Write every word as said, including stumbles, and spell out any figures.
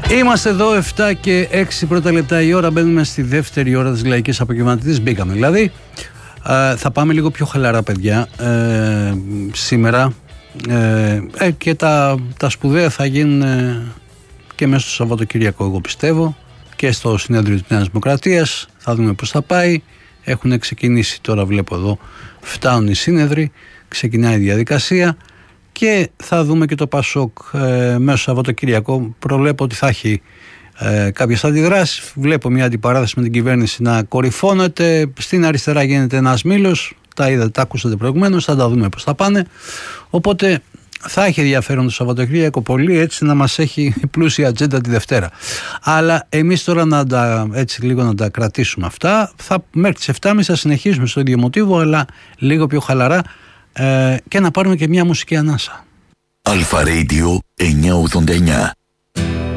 Είμαστε εδώ εφτά και έξι πρώτα λεπτά η ώρα. Μπαίνουμε στη δεύτερη ώρα της λαϊκής απογευματινής. Μπήκαμε δηλαδή. Ε, θα πάμε λίγο πιο χαλαρά, παιδιά, ε, σήμερα. Ε, ε, και τα, τα σπουδαία θα γίνουν ε, και μέσα στο Σαββατοκύριακο, εγώ πιστεύω, και στο συνέδριο της Νέας Δημοκρατίας. Θα δούμε πώς θα πάει. Έχουν ξεκινήσει τώρα, βλέπω εδώ, φτάνουν οι σύνεδροι, ξεκινάει η διαδικασία. Και θα δούμε και το Πασόκ ε, μέσα στο Σαββατοκύριακο. Προβλέπω ότι θα έχει ε, κάποιες αντιδράσεις. Βλέπω μια αντιπαράθεση με την κυβέρνηση να κορυφώνεται. Στην αριστερά γίνεται ένας μήλος. Τα είδατε, τα ακούσατε προηγουμένως. Θα τα δούμε πώς θα πάνε. Οπότε θα έχει ενδιαφέρον το Σαββατοκύριακο πολύ, έτσι να μας έχει πλούσια ατζέντα τη Δευτέρα. Αλλά εμείς τώρα να τα, έτσι λίγο να τα κρατήσουμε αυτά. Θα, μέχρι τις εφτά και μισή θα συνεχίσουμε στο ίδιο μοτίβο, αλλά λίγο πιο χαλαρά. Ε, και να πάρουμε και μια μουσική ανάσα. Αλφα Radio εννιακόσια ογδόντα εννιά.